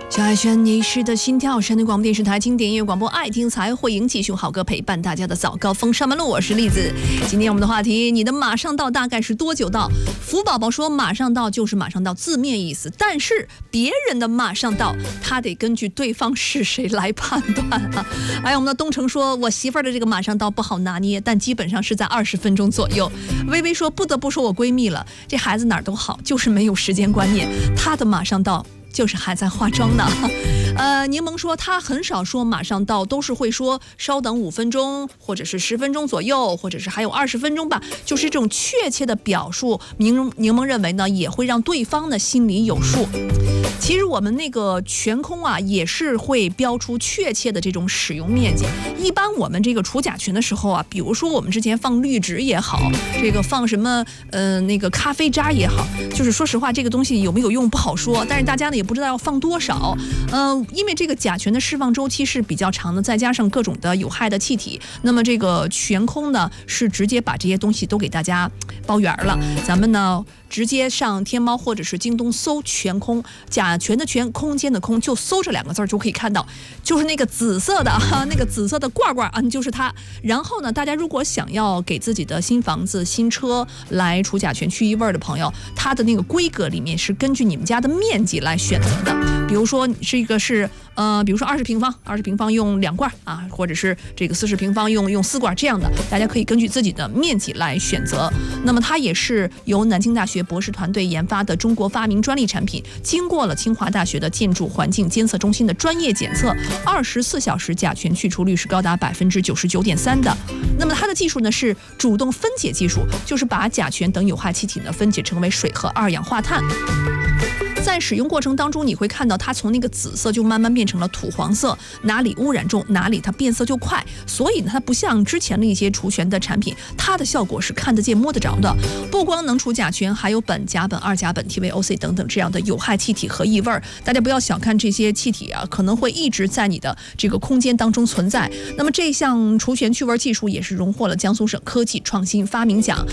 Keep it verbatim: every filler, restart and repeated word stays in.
小海轩，你是的心跳，山东广播电视台经典音乐广播，爱听才会赢，继续好歌陪伴大家的早高峰上班路，我是栗子。今天我们的话题，你的马上到大概是多久到？福宝宝说马上到就是马上到，字面意思，但是别人的马上到，他得根据对方是谁来判断啊。哎，我们的东城说，我媳妇儿的这个马上到不好拿捏，但基本上是在二十分钟左右。微微说，不得不说我闺蜜了，这孩子哪儿都好，就是没有时间观念，她的马上到就是还在化妆呢。呃，柠檬说他很少说马上到，都是会说稍等五分钟，或者是十分钟左右，或者是还有二十分钟吧，就是这种确切的表述。柠柠檬认为呢，也会让对方呢心里有数。其实我们那个全空啊，也是会标出确切的这种使用面积。一般我们这个除甲醛的时候啊，比如说我们之前放滤纸也好，这个放什么呃那个咖啡渣也好，就是说实话，这个东西有没有用不好说，但是大家呢也不知道要放多少。嗯、呃，因为这个甲醛的释放周期是比较长的，再加上各种的有害的气体，那么这个全空呢是直接把这些东西都给大家包圆了。咱们呢直接上天猫或者是京东搜全空，甲醛的醛，空间的空，就搜这两个字就可以看到，就是那个紫色的哈，那个紫色的罐罐啊，就是它。然后呢，大家如果想要给自己的新房子、新车来除甲醛、去异味的朋友，它的那个规格里面是根据你们家的面积来选择的。比如说这个是呃，比如说二十平方，二十平方用两罐啊，或者是这个四十平方用用四罐这样的，大家可以根据自己的面积来选择。那么它也是由南京大学博士团队研发的中国发明专利产品，经过了清华大学的建筑环境监测中心的专业检测，二十四小时甲醛去除率是高达百分之九十九点三的。那么它的技术呢是主动分解技术，就是把甲醛等有害气体呢分解成为水和二氧化碳。在使用过程当中，你会看到它从那个紫色就慢慢变成了土黄色，哪里污染重，哪里它变色就快。所以呢，它不像之前的一些除醛的产品，它的效果是看得见摸得着的。不光能除甲醛，还有苯、甲苯、二甲苯、T V O C 等等这样的有害气体和异味。大家不要小看这些气体啊，可能会一直在你的这个空间当中存在。那么这项除醛去味技术也是荣获了江苏省科技创新发明奖。